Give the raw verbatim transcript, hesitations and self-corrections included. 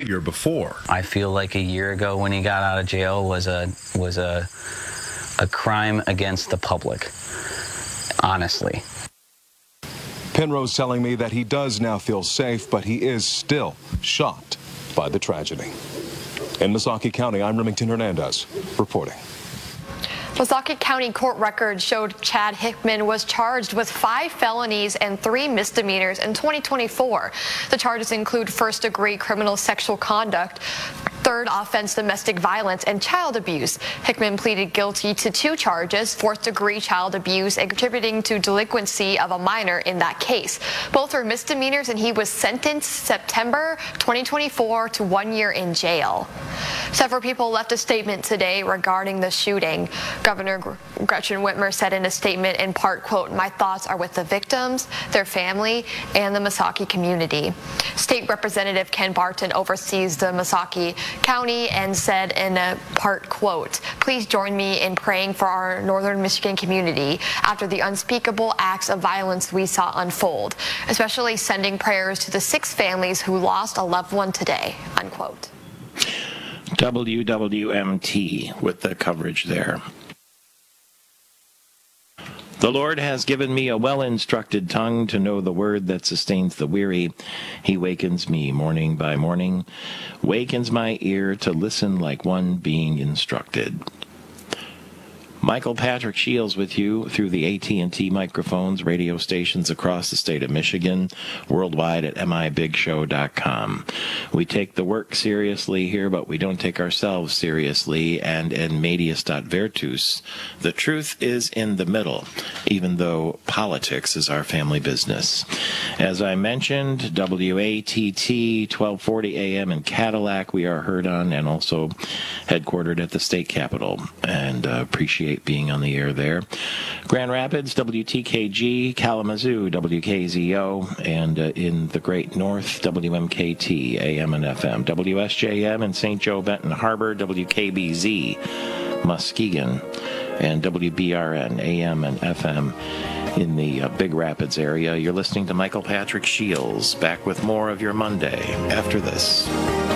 year before. I feel like a year ago when he got out of jail was a was a a crime against the public, honestly. Penrose telling me that he does now feel safe, but he is still shocked by the tragedy. In Missaukee County, I'm Remington Hernandez reporting. Missaukee County court records showed Chad Hickman was charged with five felonies and three misdemeanors in twenty twenty-four. The charges include first-degree criminal sexual conduct, third offense domestic violence, and child abuse. Hickman pleaded guilty to two charges, fourth-degree child abuse and contributing to delinquency of a minor in that case. Both are misdemeanors, and he was sentenced September twenty twenty-four to one year in jail. Several people left a statement today regarding the shooting. Governor Gretchen Whitmer said in a statement, in part, quote, "My thoughts are with the victims, their family, and the Missaukee community." State Representative Ken Barton oversees the Missaukee County and said in a part, quote, "Please join me in praying for our northern Michigan community after the unspeakable acts of violence we saw unfold, especially sending prayers to the six families who lost a loved one today," unquote. W W M T with the coverage there. The Lord has given me a well-instructed tongue to know the word that sustains the weary. He wakens me morning by morning, wakens my ear to listen like one being instructed. Michael Patrick Shields with you through the A T and T microphones, radio stations across the state of Michigan, worldwide at M I big show dot com. We take the work seriously here, but we don't take ourselves seriously, and in medias dot virtus, the truth is in the middle, even though politics is our family business. As I mentioned, W A T T, twelve forty A M in Cadillac, we are heard on, and also headquartered at the state capitol, and uh, appreciate being on the air there. Grand Rapids, W T K G, Kalamazoo, W K Z O, and uh, in the Great North, W M K T, A M and F M. W S J M in Saint Joe, Benton Harbor, W K B Z, Muskegon, and W B R N, A M and F M in the uh, Big Rapids area. You're listening to Michael Patrick Shields, back with more of your Monday after this.